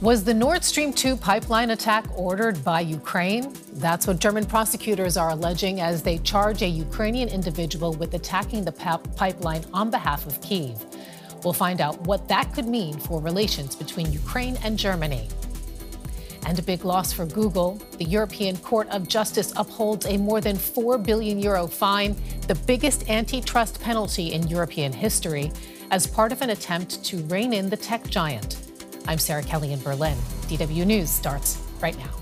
Was the Nord Stream 2 pipeline attack ordered by Ukraine? That's what German prosecutors are alleging as they charge a Ukrainian individual with attacking the pipeline on behalf of Kyiv. We'll find out what that could mean for relations between Ukraine and Germany. And a big loss for Google. The European Court of Justice upholds a more than €4 billion fine, the biggest antitrust penalty in European history, as part of an attempt to rein in the tech giant. I'm Sarah Kelly in Berlin. DW News starts right now.